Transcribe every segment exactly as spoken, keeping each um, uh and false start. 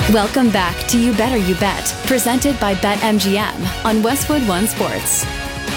Welcome back to You Better You Bet, presented by BetMGM on Westwood One Sports.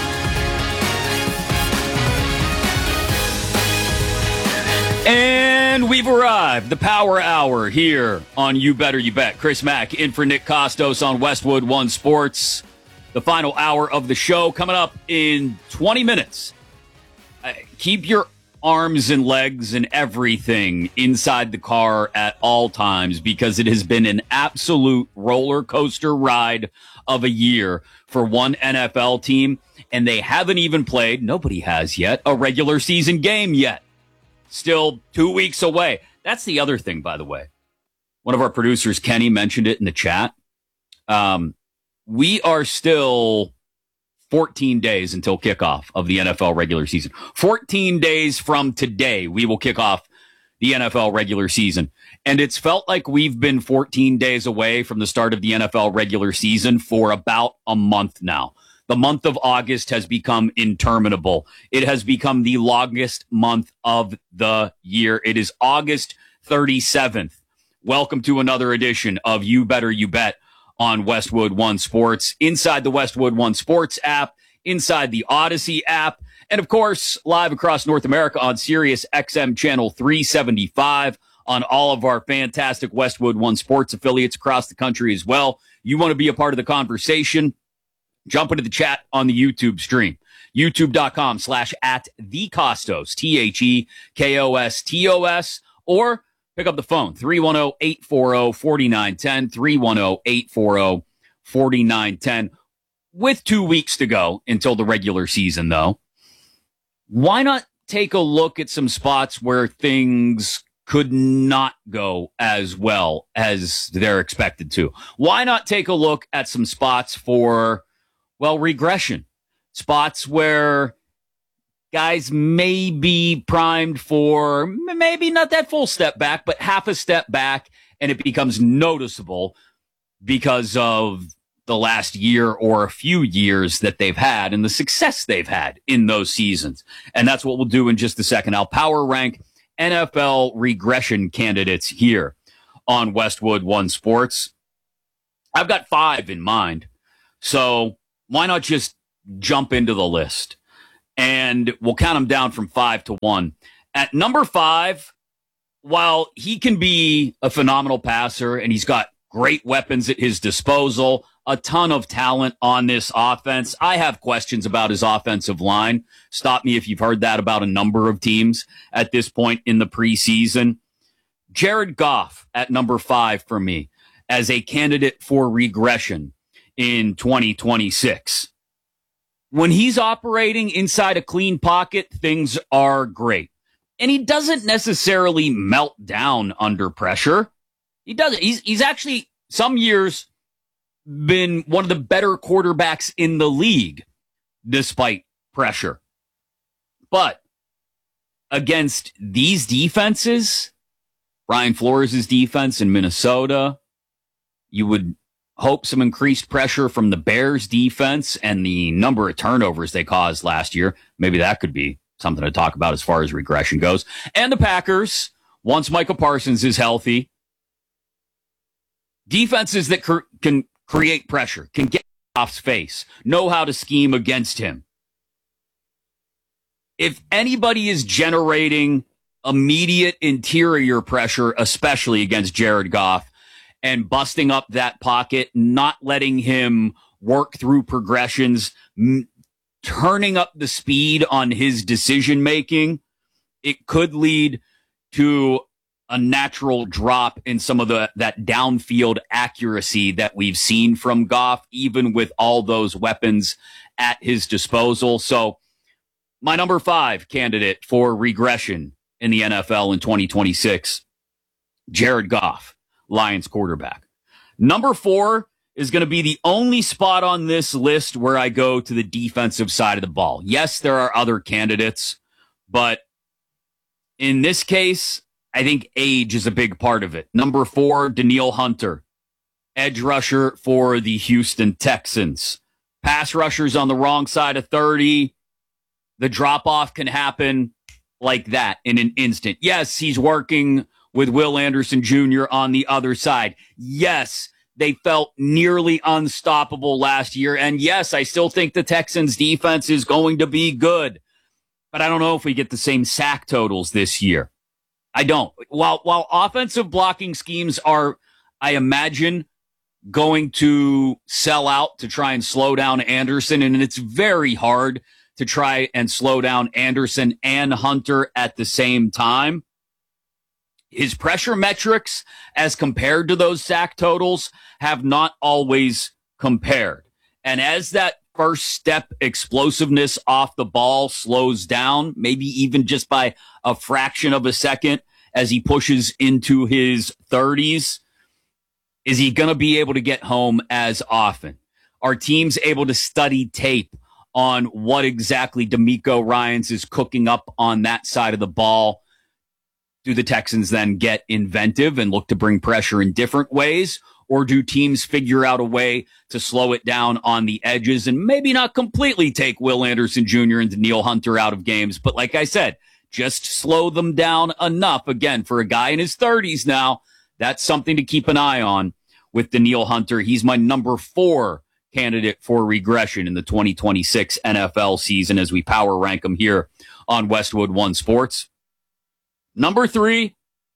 And we've arrived, the Power Hour here on You Better You Bet. Chris Mack in for Nick Costos on Westwood One Sports. The final hour of the show coming up in twenty minutes. Uh, keep your arms and legs and everything inside the car at all times, because it has been an absolute roller coaster ride of a year for one N F L team, and they haven't even played, nobody has yet, a regular season game yet. Still two weeks away. That's the other thing, by the way. One of our producers, Kenny, mentioned it in the chat. Um, we are still fourteen days until kickoff of the N F L regular season. fourteen days from today, we will kick off the N F L regular season. And it's felt like we've been fourteen days away from the start of the N F L regular season for about a month now. The month of August has become interminable. It has become the longest month of the year. It is August thirty-seventh. Welcome to another edition of You Better You Bet on Westwood One Sports, inside the Westwood One Sports app, inside the Odyssey app, and of course, live across North America on Sirius X M channel three seventy-five, on all of our fantastic Westwood One Sports affiliates across the country as well. You want to be a part of the conversation? Jump into the chat on the YouTube stream. YouTube.com slash at the Costos, T H E K O S T O S, or pick up the phone, three one zero, eight four zero, four nine one zero, three one zero, eight four zero, four nine one zero. With two weeks to go until the regular season, though, why not take a look at some spots where things could not go as well as they're expected to? Why not take a look at some spots for, well, regression? Spots where guys may be primed for maybe not that full step back, but half a step back, and it becomes noticeable because of the last year or a few years that they've had and the success they've had in those seasons. And that's what we'll do in just a second. I'll power rank N F L regression candidates here on Westwood One Sports. I've got five in mind, so why not just jump into the list? And we'll count them down from five to one. At number five, while he can be a phenomenal passer and he's got great weapons at his disposal, a ton of talent on this offense, I have questions about his offensive line. Stop me if you've heard that about a number of teams at this point in the preseason. Jared Goff at number five for me as a candidate for regression in twenty twenty-six. When he's operating inside a clean pocket, things are great. And he doesn't necessarily melt down under pressure. He doesn't. He's, he's actually, some years, been one of the better quarterbacks in the league, despite pressure. But against these defenses, Brian Flores' defense in Minnesota, you would hope some increased pressure from the Bears defense and the number of turnovers they caused last year. Maybe that could be something to talk about as far as regression goes. And the Packers, once Micah Parsons is healthy, defenses that cr- can create pressure, can get off face, know how to scheme against him. If anybody is generating immediate interior pressure, especially against Jared Goff, and busting up that pocket, not letting him work through progressions, m- turning up the speed on his decision-making, it could lead to a natural drop in some of the that downfield accuracy that we've seen from Goff, even with all those weapons at his disposal. So my number five candidate for regression in the N F L in twenty twenty-six, Jared Goff, Lions quarterback. Number four is going to be the only spot on this list where I go to the defensive side of the ball. Yes, there are other candidates, but in this case, I think age is a big part of it. Number four, Danielle Hunter, edge rusher for the Houston Texans. Pass rushers on the wrong side of thirty. The drop-off can happen like that in an instant. Yes, he's working with Will Anderson Junior on the other side. Yes, they felt nearly unstoppable last year. And yes, I still think the Texans defense is going to be good. But I don't know if we get the same sack totals this year. I don't. While while offensive blocking schemes are, I imagine, going to sell out to try and slow down Anderson, and it's very hard to try and slow down Anderson and Hunter at the same time. His pressure metrics as compared to those sack totals have not always compared. And as that first step explosiveness off the ball slows down, maybe even just by a fraction of a second as he pushes into his thirties, is he going to be able to get home as often? Are teams able to study tape on what exactly DeMeco Ryans is cooking up on that side of the ball? Do the Texans then get inventive and look to bring pressure in different ways? Or do teams figure out a way to slow it down on the edges and maybe not completely take Will Anderson Junior and Danielle Hunter out of games? But like I said, just slow them down enough. Again, for a guy in his thirties now, that's something to keep an eye on with Danielle Hunter. He's my number four candidate for regression in the twenty twenty-six N F L season as we power rank him here on Westwood One Sports. Number three,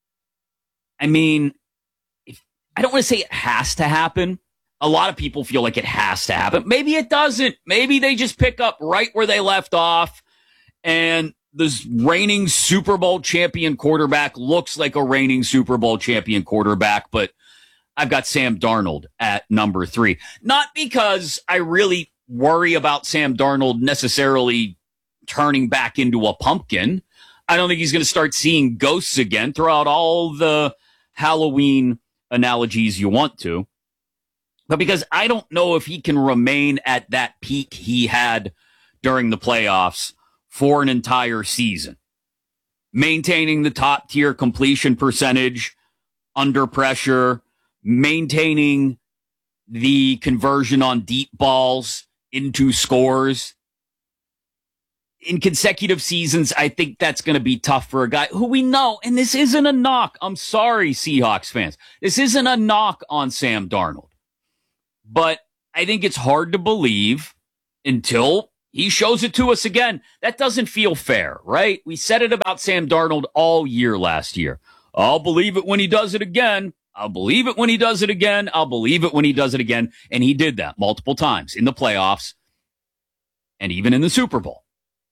I mean, I don't want to say it has to happen. A lot of people feel like it has to happen. Maybe it doesn't. Maybe they just pick up right where they left off, and the reigning Super Bowl champion quarterback looks like a reigning Super Bowl champion quarterback, but I've got Sam Darnold at number three. Not because I really worry about Sam Darnold necessarily turning back into a pumpkin. I don't think he's going to start seeing ghosts again. Throw out all the Halloween analogies you want to. But because I don't know if he can remain at that peak he had during the playoffs for an entire season. Maintaining the top tier completion percentage under pressure, maintaining the conversion on deep balls into scores. In consecutive seasons, I think that's going to be tough for a guy who we know, and this isn't a knock. I'm sorry, Seahawks fans. This isn't a knock on Sam Darnold. But I think it's hard to believe until he shows it to us again. That doesn't feel fair, right? We said it about Sam Darnold all year last year. I'll believe it when he does it again. I'll believe it when he does it again. I'll believe it when he does it again. And he did that multiple times in the playoffs and even in the Super Bowl.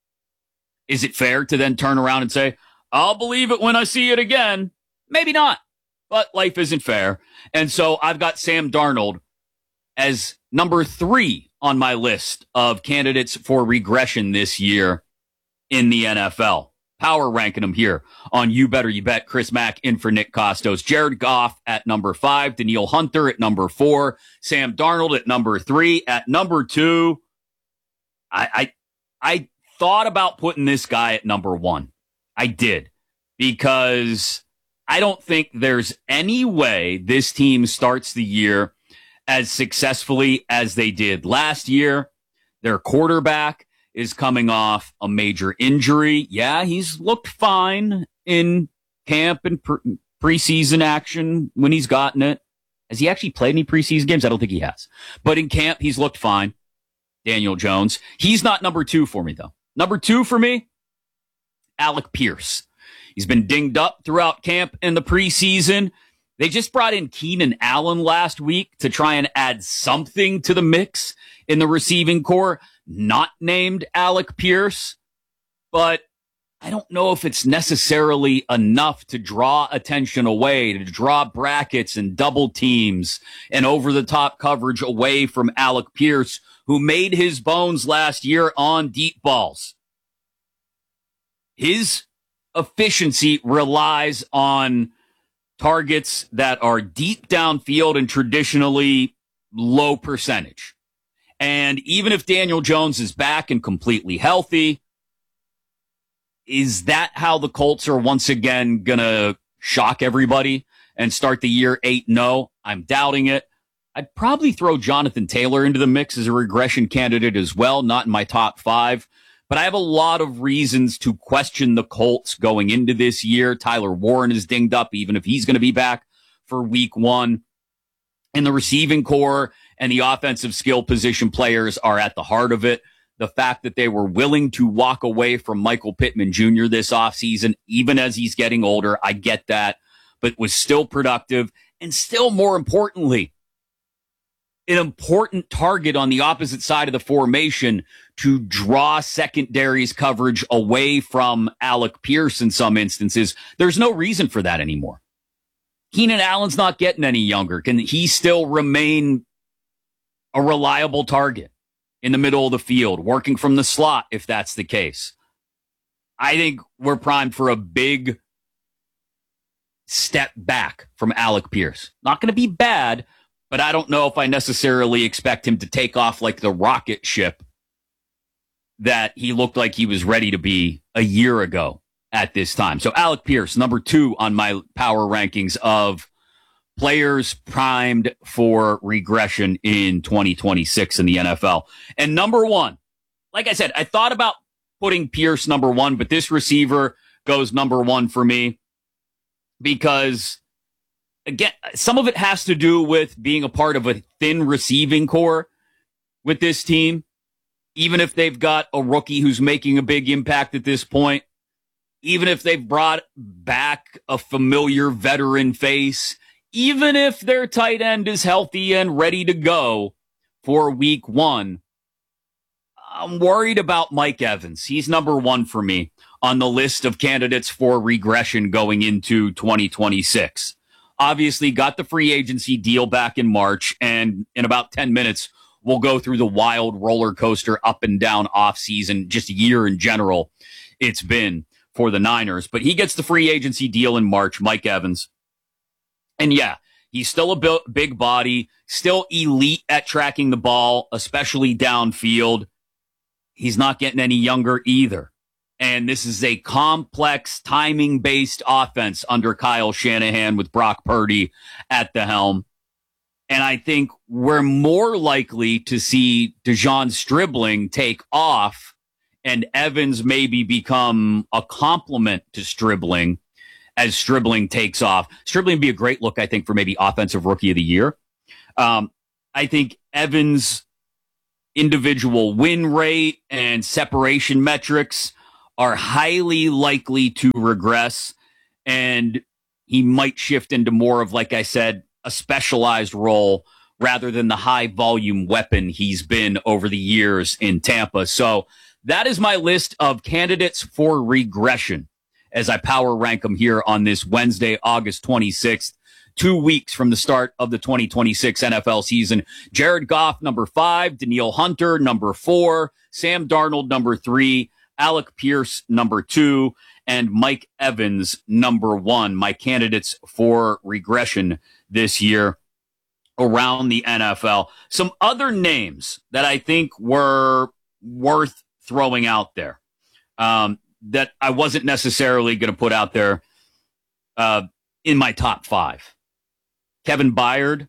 Is it fair to then turn around and say, I'll believe it when I see it again? Maybe not, but life isn't fair. And so I've got Sam Darnold as number three on my list of candidates for regression this year in the N F L. Power ranking them here on You Better You Bet. Chris Mack in for Nick Costos. Jared Goff at number five. Danielle Hunter at number four. Sam Darnold at number three. At number two, I, I, I thought about putting this guy at number one. I did, because I don't think there's any way this team starts the year as successfully as they did last year. Their quarterback is coming off a major injury. Yeah, he's looked fine in camp and pre- preseason action when he's gotten it. Has he actually played any preseason games? I don't think he has. But in camp, he's looked fine. Daniel Jones. He's not number two for me, though. Number two for me, Alec Pierce. He's been dinged up throughout camp in the preseason. They just brought in Keenan Allen last week to try and add something to the mix in the receiving core, not named Alec Pierce. But I don't know if it's necessarily enough to draw attention away, to draw brackets and double teams and over-the-top coverage away from Alec Pierce, who made his bones last year on deep balls. His efficiency relies on targets that are deep downfield and traditionally low percentage. And even if Daniel Jones is back and completely healthy, is that how the Colts are once again going to shock everybody and start the year eight and oh? I'm doubting it. I'd probably throw Jonathan Taylor into the mix as a regression candidate as well, not in my top five, But I have a lot of reasons to question the Colts going into this year. Tyler Warren is dinged up, even if he's going to be back for week one. And the receiving core and the offensive skill position players are at the heart of it. The fact that they were willing to walk away from Michael Pittman Junior this offseason, even as he's getting older, I get that, but was still productive and still, more importantly, an important target on the opposite side of the formation to draw secondaries coverage away from Alec Pierce in some instances. There's no reason for that anymore. Keenan Allen's not getting any younger. Can he still remain a reliable target in the middle of the field, working from the slot if that's the case? I think we're primed for a big step back from Alec Pierce. Not going to be bad, but I don't know if I necessarily expect him to take off like the rocket ship that he looked like he was ready to be a year ago at this time. So Alec Pierce, number two on my power rankings of players primed for regression in twenty twenty-six in the N F L. And number one, like I said, I thought about putting Pierce number one, but this receiver goes number one for me because, again, some of it has to do with being a part of a thin receiving core with this team. Even if they've got a rookie who's making a big impact at this point, even if they've brought back a familiar veteran face, even if their tight end is healthy and ready to go for week one, I'm worried about Mike Evans. He's number one for me on the list of candidates for regression going into twenty twenty-six. Obviously got the free agency deal back in March, and in about ten minutes, we'll go through the wild roller coaster up and down offseason, just a year in general it's been for the Niners. But he gets the free agency deal in March, Mike Evans. And yeah, he's still a big body, still elite at tracking the ball, especially downfield. He's not getting any younger either. And this is a complex, timing-based offense under Kyle Shanahan with Brock Purdy at the helm. And I think we're more likely to see DeJon Stribling take off and Evans maybe become a complement to Stribling as Stribling takes off. Stribling would be a great look, I think, for maybe Offensive Rookie of the Year. Um, I think Evans' individual win rate and separation metrics are highly likely to regress, and he might shift into more of, like I said, a specialized role rather than the high volume weapon he's been over the years in Tampa. So that is my list of candidates for regression as I power rank them here on this Wednesday, August twenty-sixth, two weeks from the start of the twenty twenty-six N F L season. Jared Goff, number five, Danielle Hunter, number four, Sam Darnold, number three, Alec Pierce, number two, and Mike Evans, number one, my candidates for regression this year around the N F L. Some other names that I think were worth throwing out there um, that I wasn't necessarily going to put out there uh, in my top five. Kevin Byard,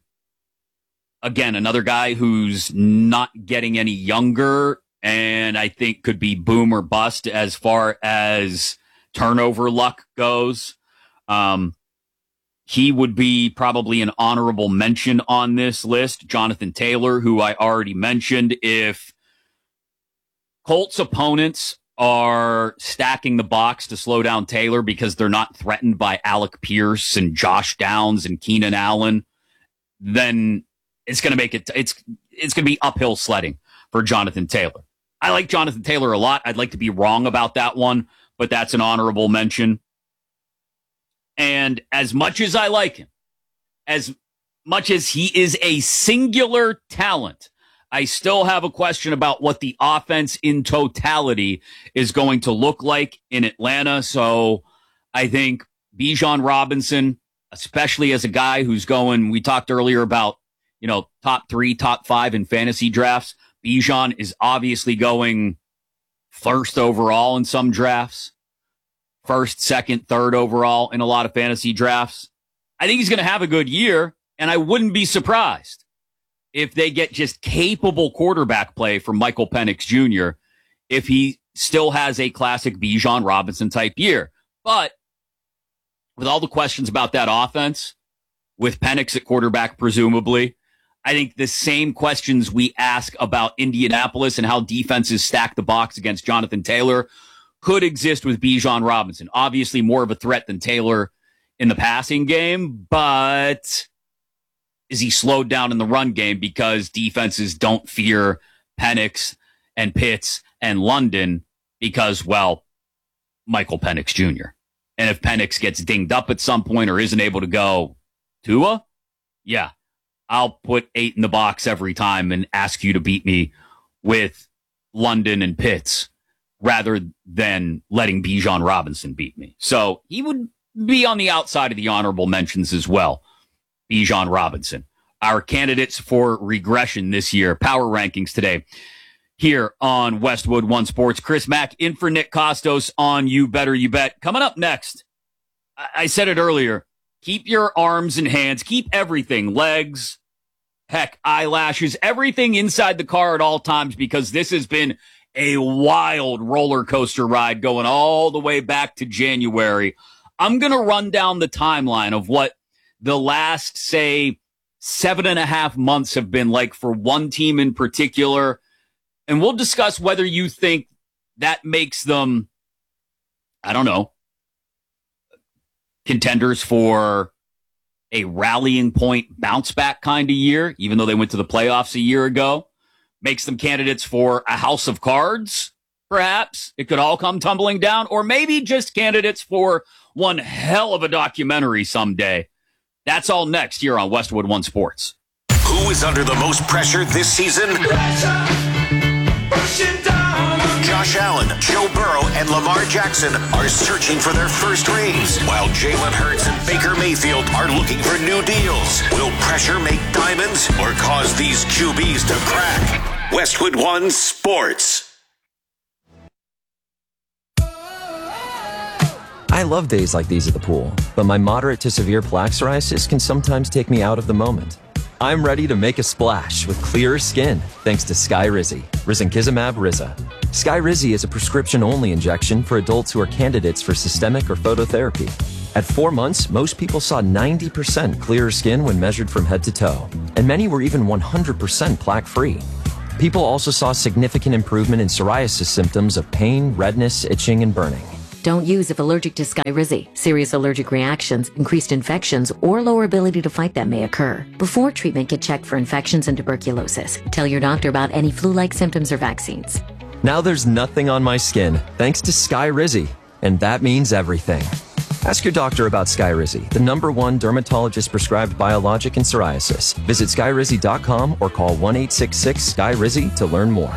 again, another guy who's not getting any younger and I think could be boom or bust as far as turnover luck goes. Um, he would be probably an honorable mention on this list. Jonathan Taylor, who I already mentioned. If Colts opponents are stacking the box to slow down Taylor because they're not threatened by Alec Pierce and Josh Downs and Keenan Allen, then it's going to make it, it's, it's going to be uphill sledding for Jonathan Taylor. I like Jonathan Taylor a lot. I'd like to be wrong about that one, but that's an honorable mention. And as much as I like him, as much as he is a singular talent, I still have a question about what the offense in totality is going to look like in Atlanta. So I think Bijan Robinson, especially as a guy who's going, we talked earlier about, you know, top three, top five in fantasy drafts. Bijan is obviously going first overall in some drafts, first, second, third overall in a lot of fantasy drafts. I think he's going to have a good year, and I wouldn't be surprised if they get just capable quarterback play from Michael Penix Junior if he still has a classic Bijan Robinson type year. But with all the questions about that offense, with Penix at quarterback, presumably, I think the same questions we ask about Indianapolis and how defenses stack the box against Jonathan Taylor could exist with Bijan Robinson. Obviously more of a threat than Taylor in the passing game, but is he slowed down in the run game because defenses don't fear Penix and Pitts and London because, well, Michael Penix Junior And if Penix gets dinged up at some point or isn't able to go, Tua? Yeah, I'll put eight in the box every time and ask you to beat me with London and Pitts rather than letting Bijan Robinson beat me. So he would be on the outside of the honorable mentions as well. Bijan Robinson. Our candidates for regression this year, power rankings today here on Westwood One Sports. Chris Mack in for Nick Costos on You Better You Bet. Coming up next, I said it earlier, keep your arms and hands, keep everything, legs, heck, eyelashes, everything inside the car at all times, because this has been a wild roller coaster ride going all the way back to January. I'm going to run down the timeline of what the last, say, seven and a half months have been like for one team in particular. And we'll discuss whether you think that makes them, I don't know, contenders for a rallying point bounce back kind of year, even though they went to the playoffs a year ago. Makes them candidates for a house of cards, perhaps. It could all come tumbling down, or maybe just candidates for one hell of a documentary someday. That's all next here on Westwood One Sports. Who is under the most pressure this season? Josh Allen, Joe Burrow, and Lamar Jackson are searching for their first rings, while Jalen Hurts and Baker Mayfield are looking for new deals. Will pressure make diamonds or cause these Q Bs to crack? Westwood One Sports. I love days like these at the pool, but my moderate to severe plaque psoriasis can sometimes take me out of the moment. I'm ready to make a splash with clearer skin thanks to Skyrizi, risankizumab Riza. Skyrizi is a prescription-only injection for adults who are candidates for systemic or phototherapy. At four months, most people saw ninety percent clearer skin when measured from head to toe, and many were even one hundred percent plaque-free. People also saw significant improvement in psoriasis symptoms of pain, redness, itching, and burning. Don't use if allergic to Skyrizi. Serious allergic reactions, increased infections, or lower ability to fight them may occur. Before treatment, get checked for infections and tuberculosis. Tell your doctor about any flu-like symptoms or vaccines. Now there's nothing on my skin thanks to Skyrizi, and that means everything. Ask your doctor about Skyrizi, the number one dermatologist-prescribed biologic in psoriasis. Visit skyrizi dot com or call one eight six six Skyrizi to learn more.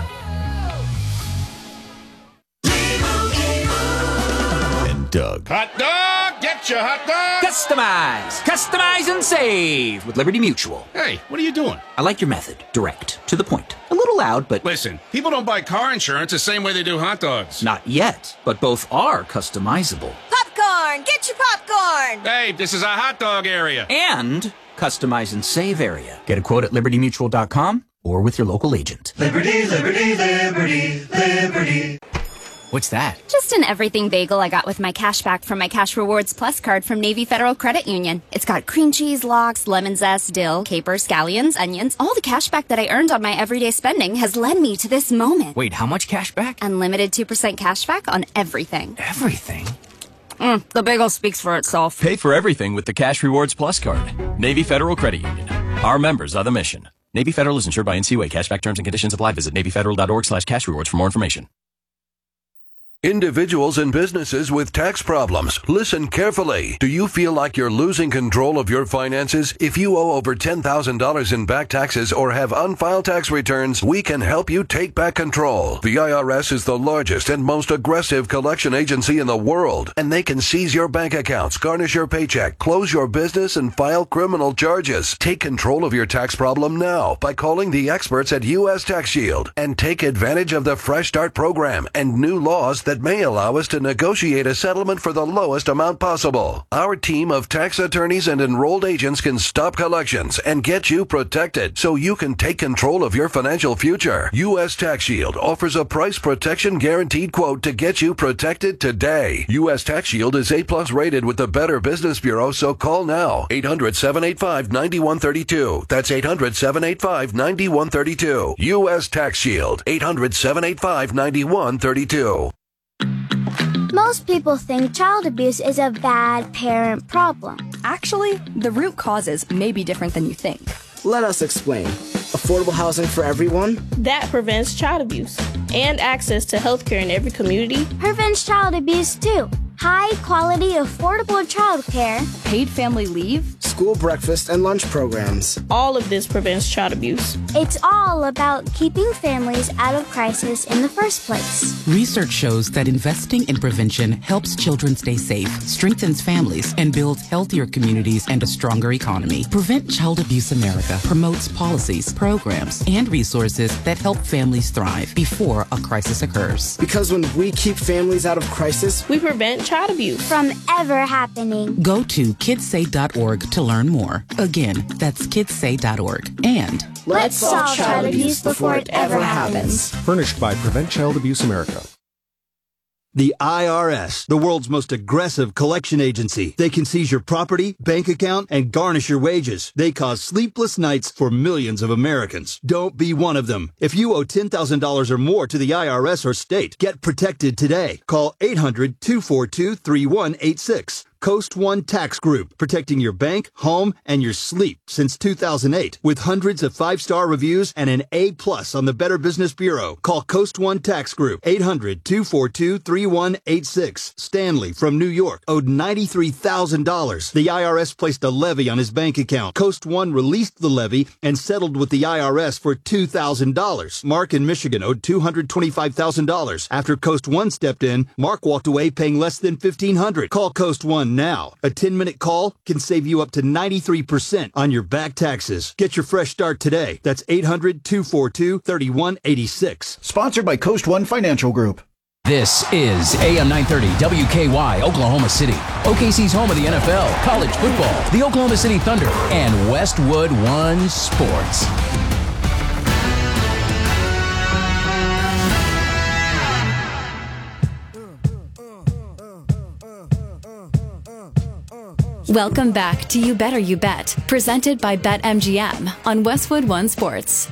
Doug. Hot dog! Get your hot dog! Customize! Customize and save with Liberty Mutual. Hey, what are you doing? I like your method. Direct. To the point. A little loud, but... Listen, people don't buy car insurance the same way they do hot dogs. Not yet, but both are customizable. Popcorn! Get your popcorn! Hey, this is a hot dog area. And customize and save area. Get a quote at liberty mutual dot com or with your local agent. Liberty, liberty, liberty, liberty. What's that? Just an everything bagel I got with my cash back from my Cash Rewards Plus card from Navy Federal Credit Union. It's got cream cheese, lox, lemon zest, dill, capers, scallions, onions. All the cash back that I earned on my everyday spending has led me to this moment. Wait, how much cash back? Unlimited two percent cash back on everything. Everything? Mm, the bagel speaks for itself. Pay for everything with the Cash Rewards Plus card. Navy Federal Credit Union. Our members are the mission. Navy Federal is insured by N C U A. Cashback terms and conditions apply. Visit navy federal dot org slash cash rewards for more information. Individuals and businesses with tax problems, listen carefully. Do you feel like you're losing control of your finances? If you owe over ten thousand dollars in back taxes or have unfiled tax returns, we can help you take back control. The I R S is the largest and most aggressive collection agency in the world, and they can seize your bank accounts, garnish your paycheck, close your business, and file criminal charges. Take control of your tax problem now by calling the experts at U S Tax Shield and take advantage of the Fresh Start program and new laws that that may allow us to negotiate a settlement for the lowest amount possible. Our team of tax attorneys and enrolled agents can stop collections and get you protected so you can take control of your financial future. U S Tax Shield offers a price protection guaranteed quote to get you protected today. U S Tax Shield is A plus rated with the Better Business Bureau, so call now. eight hundred, seven eight five, nine one three two. That's eight hundred, seven eight five, nine one three two. U S Tax Shield. eight hundred, seven eight five, nine one three two. Most people think child abuse is a bad parent problem. Actually, the root causes may be different than you think. Let us explain. Affordable housing for everyone? That prevents child abuse. And access to healthcare in every community. Prevents child abuse too. High quality, affordable child care. Paid family leave. School breakfast and lunch programs. All of this prevents child abuse. It's all about keeping families out of crisis in the first place. Research shows that investing in prevention helps children stay safe, strengthens families, and builds healthier communities and a stronger economy. Prevent Child Abuse America promotes policies, programs, and resources that help families thrive before a crisis occurs. Because when we keep families out of crisis, we prevent child abuse from ever happening. Go to kids say dot org to learn more. Again, that's kids say dot org. And let's solve child abuse before it ever happens. Furnished by Prevent Child Abuse America. The I R S, the world's most aggressive collection agency. They can seize your property, bank account, and garnish your wages. They cause sleepless nights for millions of Americans. Don't be one of them. If you owe ten thousand dollars or more to the I R S or state, get protected today. Call eight hundred, two four two, three one eight six. Coast One Tax Group, protecting your bank, home, and your sleep since two thousand eight. With hundreds of five-star reviews and an A plus on the Better Business Bureau. Call Coast One Tax Group, eight hundred, two four two, three one eight six. Stanley from New York owed ninety-three thousand dollars. The I R S placed a levy on his bank account. Coast One released the levy and settled with the I R S for two thousand dollars. Mark in Michigan owed two hundred twenty-five thousand dollars. After Coast One stepped in, Mark walked away paying less than fifteen hundred dollars. Call Coast One now. A ten-minute call can save you up to ninety-three percent on your back taxes. Get your fresh start today. That's eight hundred, two four two, three one eight six. Sponsored by Coast One Financial Group. This is A M nine thirty W K Y, Oklahoma City. O K C's home of the N F L, college football, the Oklahoma City Thunder, and Westwood One Sports. Welcome back to You Better You Bet, presented by BetMGM on Westwood One Sports.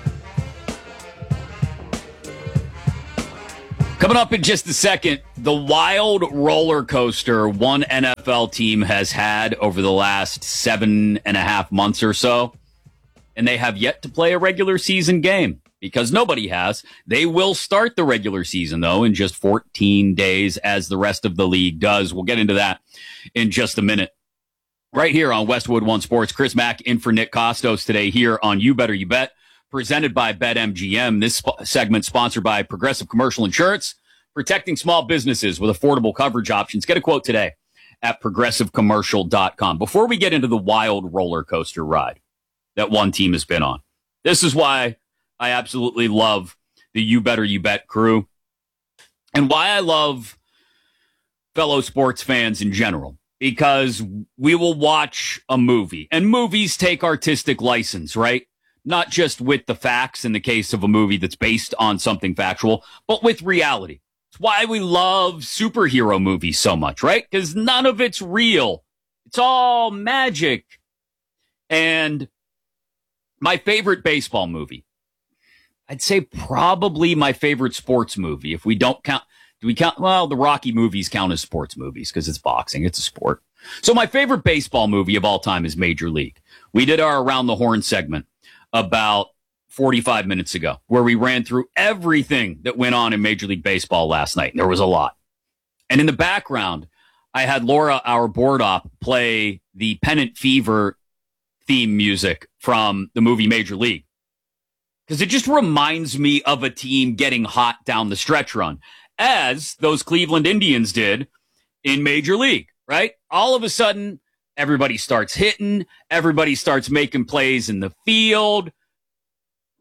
Coming up in just a second, the wild roller coaster one N F L team has had over the last seven and a half months or so, and they have yet to play a regular season game because nobody has. They will start the regular season, though, in just fourteen days, as the rest of the league does. We'll get into that in just a minute. Right here on Westwood One Sports, Chris Mack in for Nick Costos today here on You Better You Bet, presented by BetMGM. This sp- segment sponsored by Progressive Commercial Insurance, protecting small businesses with affordable coverage options. Get a quote today at progressive commercial dot com. Before we get into the wild roller coaster ride that one team has been on, this is why I absolutely love the You Better You Bet crew and why I love fellow sports fans in general. Because we will watch a movie, and movies take artistic license, right? Not just with the facts in the case of a movie that's based on something factual, but with reality. It's why we love superhero movies so much, right? Because none of it's real. It's all magic. And my favorite baseball movie, I'd say probably my favorite sports movie, if we don't count. Do we count? Well, the Rocky movies count as sports movies because it's boxing. It's a sport. So my favorite baseball movie of all time is Major League. We did our Around the Horn segment about forty-five minutes ago where we ran through everything that went on in Major League Baseball last night. And there was a lot. And in the background, I had Laura, our board op, play the Pennant Fever theme music from the movie Major League. Because it just reminds me of a team getting hot down the stretch run, as those Cleveland Indians did in Major League, right? All of a sudden, everybody starts hitting. Everybody starts making plays in the field.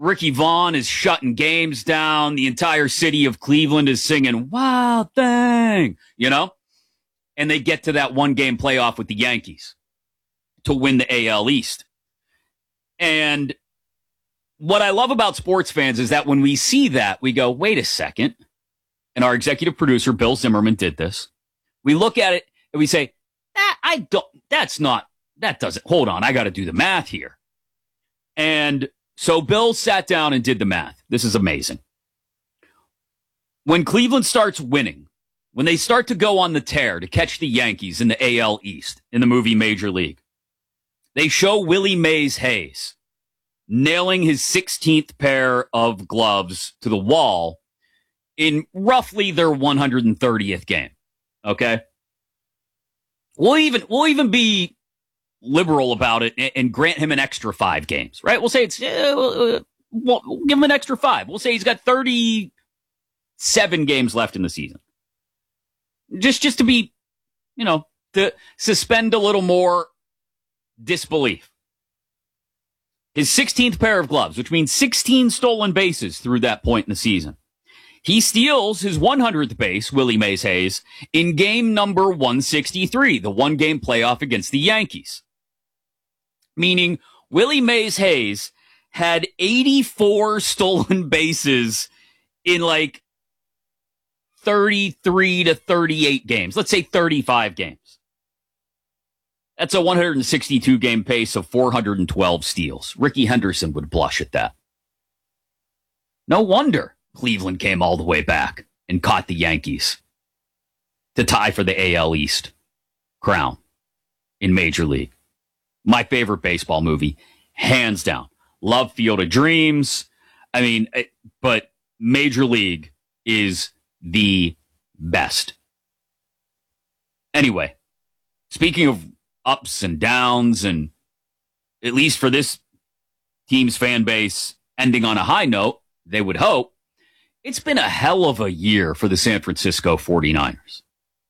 Ricky Vaughn is shutting games down. The entire city of Cleveland is singing Wild Thing, you know? And they get to that one-game playoff with the Yankees to win the A L East. And what I love about sports fans is that when we see that, we go, wait a second. And our executive producer, Bill Zimmerman, did this. We look at it and we say, that I don't, that's not, that doesn't, hold on, I got to do the math here. And so Bill sat down and did the math. This is amazing. When Cleveland starts winning, when they start to go on the tear to catch the Yankees in the A L East, in the movie Major League, they show Willie Mays Hayes nailing his sixteenth pair of gloves to the wall in roughly their one hundred thirtieth game. Okay? We'll even, we'll even be liberal about it and, and grant him an extra five games, right? We'll say it's, uh, we'll, we'll give him an extra five. We'll say he's got thirty-seven games left in the season. Just, just to be, you know, to suspend a little more disbelief. His sixteenth pair of gloves, which means sixteen stolen bases through that point in the season. He steals his one hundredth base, Willie Mays Hayes, in game number one sixty-three, the one-game playoff against the Yankees. Meaning, Willie Mays Hayes had eighty-four stolen bases in like thirty-three to thirty-eight games. Let's say thirty-five games. That's a one hundred sixty-two game pace of four hundred twelve steals. Ricky Henderson would blush at that. No wonder Cleveland came all the way back and caught the Yankees to tie for the A L East crown in Major League. My favorite baseball movie, hands down. Love Field of Dreams. I mean, but Major League is the best. Anyway, speaking of ups and downs, and at least for this team's fan base ending on a high note, they would hope, it's been a hell of a year for the San Francisco forty-niners.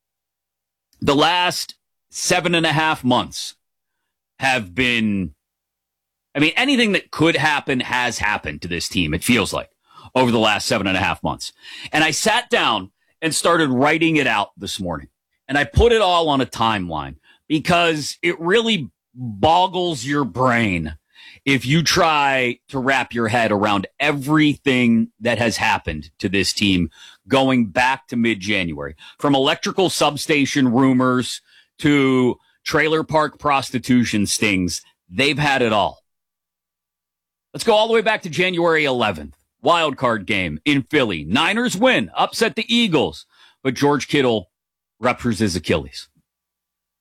The last seven and a half months have been, I mean, anything that could happen has happened to this team, it feels like, over the last seven and a half months. And I sat down and started writing it out this morning. And I put it all on a timeline because it really boggles your brain if you try to wrap your head around everything that has happened to this team going back to mid-January. From electrical substation rumors to trailer park prostitution stings, they've had it all. Let's go all the way back to January eleventh. Wild card game in Philly. Niners win, upset the Eagles, but George Kittle ruptures his Achilles.